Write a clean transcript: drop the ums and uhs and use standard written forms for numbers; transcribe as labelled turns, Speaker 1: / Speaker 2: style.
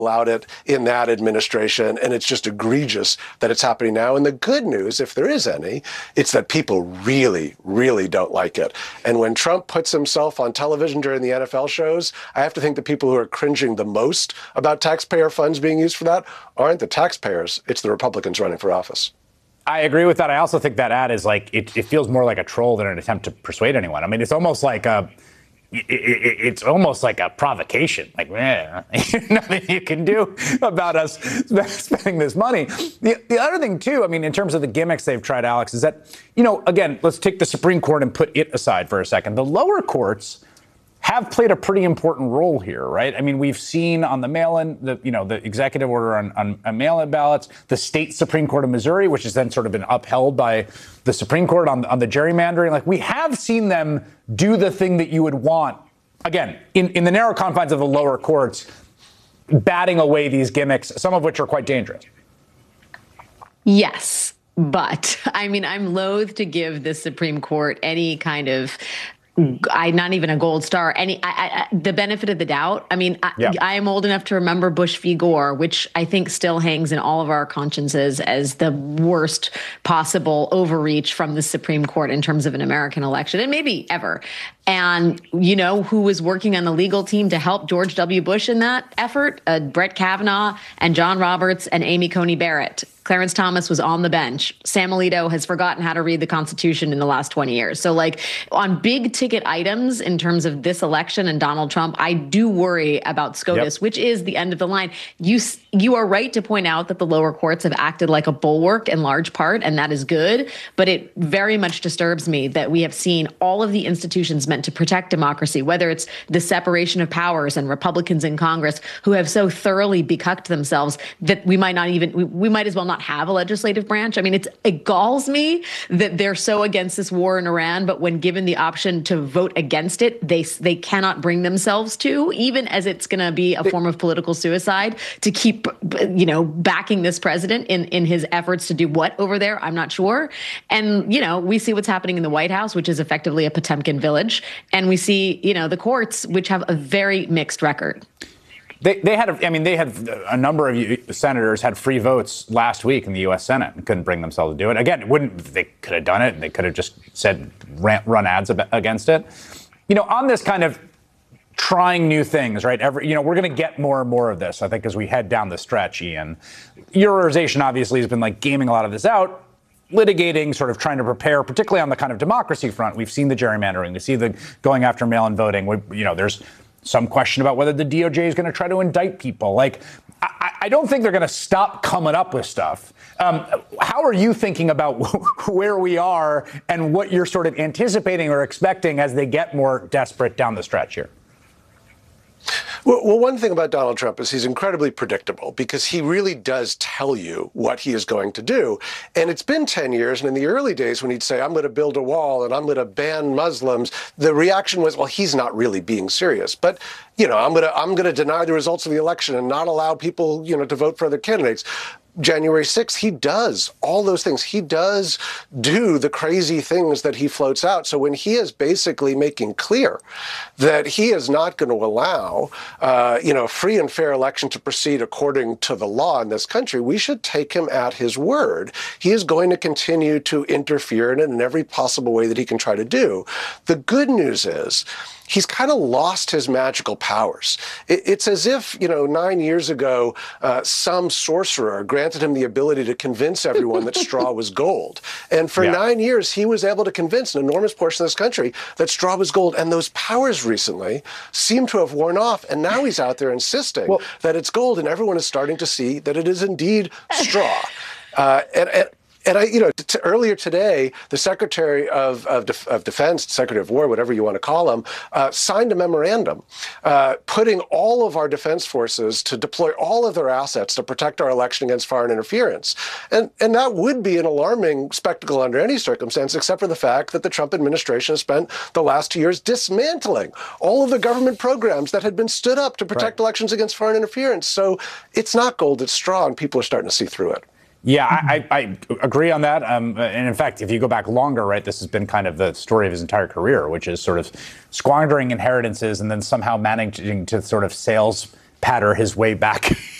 Speaker 1: allowed it in that administration, and it's just egregious that it's happening now. And the good news, if there is any, it's that people really, really don't like it. And when Trump puts himself on television during the NFL shows, I have to think the people who are cringing the most about taxpayer funds being used for that aren't the taxpayers, it's the Republicans running for office.
Speaker 2: I agree with that. I also think that ad is like, it feels more like a troll than an attempt to persuade anyone. I mean, it's almost like it's almost like a provocation. Like, nothing you can do about us spending this money. The other thing, too, I mean, in terms of the gimmicks they've tried, Alex, is that, again, let's take the Supreme Court and put it aside for a second. The lower courts have played a pretty important role here, right? I mean, we've seen on the mail-in, the executive order on mail-in ballots, the state Supreme Court of Missouri, which has then sort of been upheld by the Supreme Court on the gerrymandering. Like, we have seen them do the thing that you would want, again, in the narrow confines of the lower courts, batting away these gimmicks, some of which are quite dangerous.
Speaker 3: Yes, but I mean, I'm loath to give the Supreme Court any kind of not even a gold star, the benefit of the doubt. I mean, I am old enough to remember Bush v. Gore, which I think still hangs in all of our consciences as the worst possible overreach from the Supreme Court in terms of an American election, and maybe ever. And who was working on the legal team to help George W. Bush in that effort? Brett Kavanaugh and John Roberts and Amy Coney Barrett. Clarence Thomas was on the bench. Sam Alito has forgotten how to read the Constitution in the last 20 years. So, like, on big ticket items in terms of this election and Donald Trump, I do worry about SCOTUS, which is the end of the line. You are right to point out that the lower courts have acted like a bulwark in large part, and that is good. But it very much disturbs me that we have seen all of the institutions meant to protect democracy, whether it's the separation of powers and Republicans in Congress who have so thoroughly becucked themselves that we might as well not have a legislative branch. I mean, it galls me that they're so against this war in Iran, but when given the option to vote against it, they cannot bring themselves to, even as it's going to be a form of political suicide, to keep, backing this president in his efforts to do what over there, I'm not sure. And, we see what's happening in the White House, which is effectively a Potemkin village. And we see, the courts, which have a very mixed record.
Speaker 2: They had a number of senators had free votes last week in the U.S. Senate and couldn't bring themselves to do it. Again, they could have done it, and they could have just said run ads against it. On this kind of trying new things, right? We're going to get more and more of this, I think, as we head down the stretch. Ian, your organization obviously has been like gaming a lot of this out, litigating, sort of trying to prepare, particularly on the kind of democracy front. We've seen the gerrymandering, we see the going after mail-in voting. There's some question about whether the DOJ is going to try to indict people. Like, I don't think they're going to stop coming up with stuff. How are you thinking about where we are and what you're sort of anticipating or expecting as they get more desperate down the stretch here?
Speaker 1: Well, one thing about Donald Trump is he's incredibly predictable because he really does tell you what he is going to do. And it's been 10 years. And in the early days when he'd say, I'm going to build a wall and I'm going to ban Muslims, the reaction was, well, he's not really being serious. But, I'm going to deny the results of the election and not allow people, to vote for other candidates. January 6th, he does all those things. He does do the crazy things that he floats out. So when he is basically making clear that he is not going to allow, a free and fair election to proceed according to the law in this country, we should take him at his word. He is going to continue to interfere in it in every possible way that he can try to do. The good news is, he's kind of lost his magical powers. It's as if, 9 years ago, some sorcerer granted him the ability to convince everyone that straw was gold. And for 9 years, he was able to convince an enormous portion of this country that straw was gold. And those powers recently seem to have worn off. And now he's out there insisting that it's gold. And everyone is starting to see that it is indeed straw. And earlier today, the Secretary of Defense, Secretary of War, whatever you want to call him, signed a memorandum putting all of our defense forces to deploy all of their assets to protect our election against foreign interference. And that would be an alarming spectacle under any circumstance, except for the fact that the Trump administration has spent the last 2 years dismantling all of the government programs that had been stood up to protect elections against foreign interference. So it's not gold, it's straw, and people are starting to see through it.
Speaker 2: Yeah, I agree on that. And in fact, if you go back longer, right, this has been kind of the story of his entire career, which is sort of squandering inheritances and then somehow managing to sort of sales patter his way back